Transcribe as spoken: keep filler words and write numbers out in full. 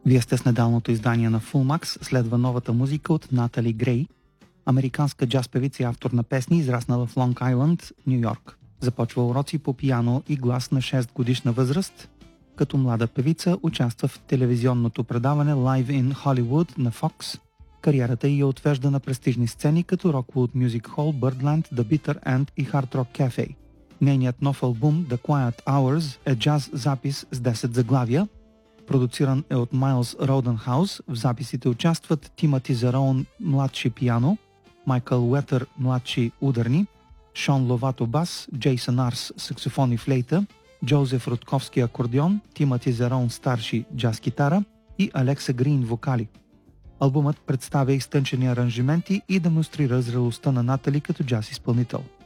Вие сте с недалното издание на Full Max, следва новата музика от Натали Грей, американска джаз певица и автор на песни, израснала в Лонг Айленд, Ню Йорк. Започва уроци по пиано и глас на шест годишна възраст. Като млада певица участва в телевизионното предаване Live in Hollywood на Fox. Кариерата ѝ я отвежда на престижни сцени като Rockwood Music Hall, Birdland, The Bitter End и Hard Rock Cafe. Нейният нов албум The Quiet Hours е джаз запис с десет заглавия. Продуциран е от Майлз Роуденхаус. В записите участват Тимати Зароун, младши пиано, Майкъл Уетър, младши ударни, Шон Ловато бас, Джейсън Арс саксофон и флейта, Джозеф Рудковски акордеон, Тимати Зароун старши джаз китара и Алекса Грин вокали. Албумът представя изтънчени аранжименти и демонстрира зрелостта на Натали като джаз изпълнител.